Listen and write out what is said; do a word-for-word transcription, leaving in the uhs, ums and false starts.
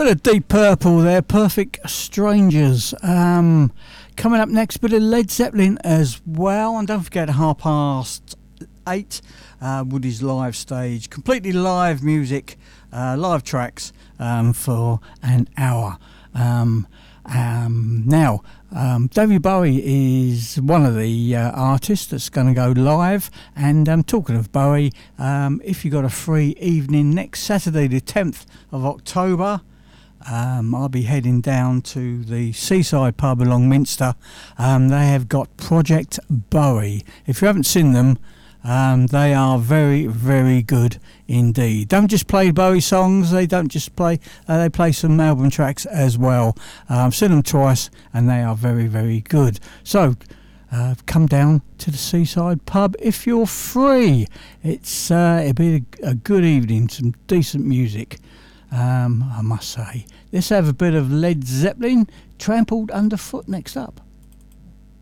Bit of Deep Purple there, Perfect Strangers. Um, coming up next, bit of Led Zeppelin as well. And don't forget, half past eight, uh, Woody's live stage. Completely live music, uh, live tracks um, for an hour. Um, um, now, um, David Bowie is one of the uh, artists that's going to go live. And um, talking of Bowie, um, if you've got a free evening next Saturday, the tenth of October, Um, I'll be heading down to the Seaside Pub along Minster. Um, they have got Project Bowie. If you haven't seen them, um, they are very, very good indeed. Don't just play Bowie songs. They don't just play. Uh, they play some album tracks as well. Uh, I've seen them twice, and they are very, very good. So uh, come down to the Seaside Pub if you're free. It's uh, it'll be a, a good evening. Some decent music. Um, I must say. Let's have a bit of Led Zeppelin, Trampled Underfoot next up.